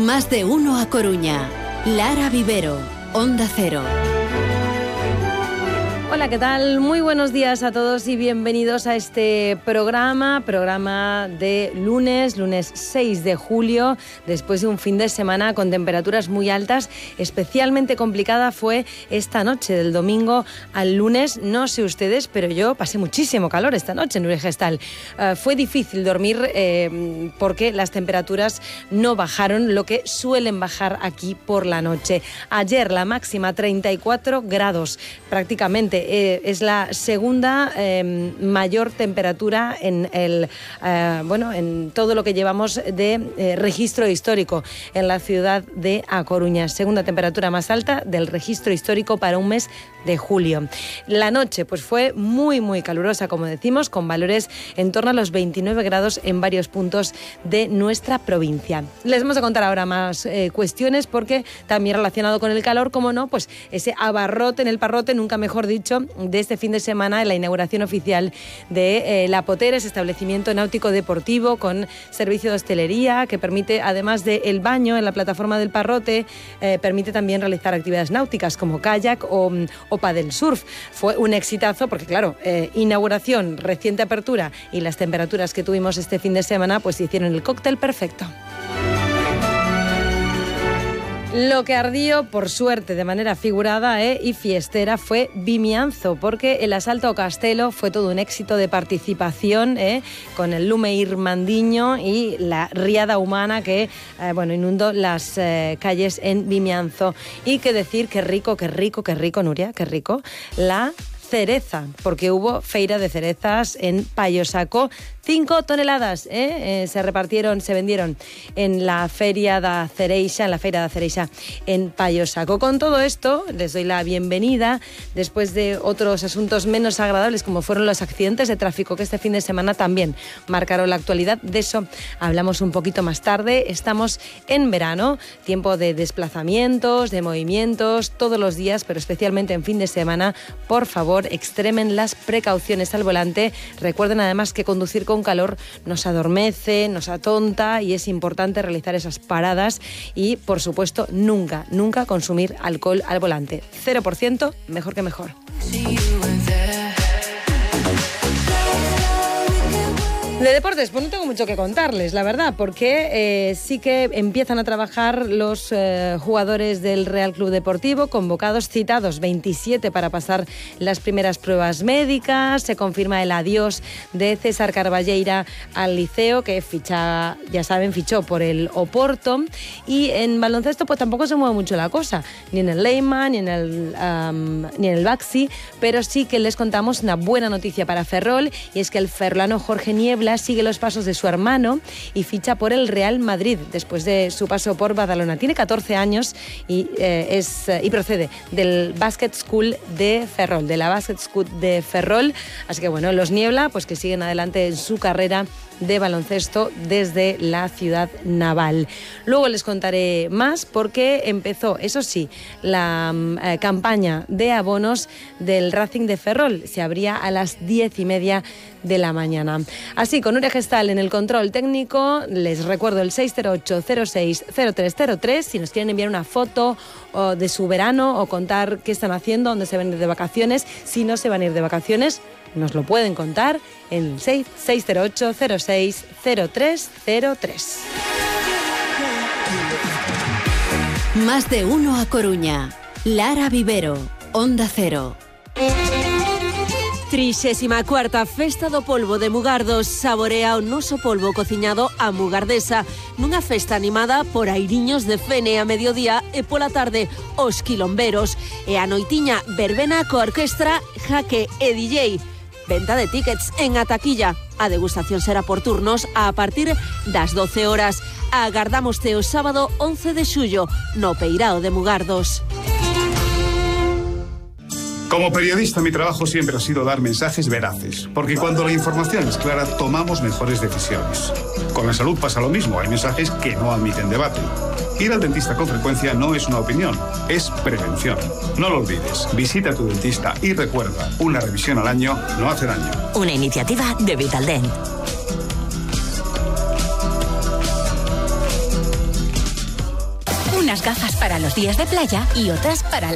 Más de uno a Coruña. Lara Vivero, Onda Cero. Hola, ¿qué tal? Muy buenos días a todos y bienvenidos a este programa de lunes 6 de julio, después de un fin de semana con temperaturas muy altas. Especialmente complicada fue esta noche, del domingo al lunes. No sé ustedes, pero yo pasé muchísimo calor esta noche en Uregestal. Fue difícil dormir porque las temperaturas no bajaron lo que suelen bajar aquí por la noche. Ayer la máxima 34 grados, prácticamente. Es la segunda mayor temperatura en todo lo que llevamos de registro histórico en la ciudad de A Coruña. Segunda temperatura más alta del registro histórico para un mes de julio. La noche pues fue muy muy calurosa, como decimos, con valores en torno a los 29 grados en varios puntos de nuestra provincia. Les vamos a contar ahora más cuestiones, porque también relacionado con el calor, como no, pues ese abarrote en el Parrote, nunca mejor dicho, de este fin de semana, en la inauguración oficial de La Potera, ese establecimiento náutico deportivo con servicio de hostelería que permite, además del baño en la plataforma del Parrote, permite también realizar actividades náuticas como kayak o paddle surf. Fue un exitazo porque, claro, inauguración, reciente apertura y las temperaturas que tuvimos este fin de semana pues hicieron el cóctel perfecto. Lo que ardió, por suerte, de manera figurada y fiestera fue Vimianzo, porque el asalto ao castelo fue todo un éxito de participación con el lume irmandiño y la riada humana que inundó las calles en Vimianzo. Y qué decir, qué rico, Nuria, qué rico, la cereza, porque hubo feira de cerezas en Payosaco. 5 toneladas se repartieron, se vendieron en la Feria da Cereixa, en Payosaco. Con todo esto, les doy la bienvenida después de otros asuntos menos agradables, como fueron los accidentes de tráfico que este fin de semana también marcaron la actualidad. De eso hablamos un poquito más tarde. Estamos en verano, tiempo de desplazamientos, de movimientos, todos los días, pero especialmente en fin de semana. Por favor, extremen las precauciones al volante. Recuerden además que conducir con calor nos adormece, nos atonta, y es importante realizar esas paradas y, por supuesto, nunca consumir alcohol al volante. 0%, mejor que mejor. De deportes, pues no tengo mucho que contarles, la verdad, porque sí que empiezan a trabajar los jugadores del Real Club Deportivo, convocados, citados 27 para pasar las primeras pruebas médicas. Se confirma el adiós de César Carballeira al Liceo, que fichó por el Oporto. Y en baloncesto pues tampoco se mueve mucho la cosa, ni en el Leyman, ni en el Baxi, pero sí que les contamos una buena noticia para Ferrol, y es que el ferrolano Jorge Niebla sigue los pasos de su hermano y ficha por el Real Madrid después de su paso por Badalona. Tiene 14 años y procede del Basket School de Ferrol, Así que bueno, los Niebla pues que siguen adelante en su carrera de baloncesto desde la ciudad naval. Luego les contaré más, porque empezó, eso sí, la campaña de abonos del Racing de Ferrol. Se abría a las 10:30 de la mañana. Así, con Uregestal en el control técnico, les recuerdo el 608-06-0303, si nos quieren enviar una foto de su verano o contar qué están haciendo, dónde se van a ir de vacaciones. Si no se van a ir de vacaciones, nos lo pueden contar en el 608-06-0303. Más de uno a Coruña. Lara Vivero, Onda Cero. 34ª Festa do Polvo de Mugardos. Saborea o noso polvo cociñado a mugardesa, nunha festa animada por airiños de Fene a mediodía e pola tarde os quilomberos, e a noitiña verbena coa orquestra, jaque e DJ. Venta de tickets en a taquilla. A degustación será por turnos a partir das 12 horas. Agardámoste o sábado 11 de xullo no Peirao de Mugardos. Como periodista, mi trabajo siempre ha sido dar mensajes veraces, porque cuando la información es clara, tomamos mejores decisiones. Con la salud pasa lo mismo, hay mensajes que no admiten debate. Ir al dentista con frecuencia no es una opinión, es prevención. No lo olvides, visita a tu dentista y recuerda, una revisión al año no hace daño. Una iniciativa de Vitaldent. Unas gafas para los días de playa y otras para la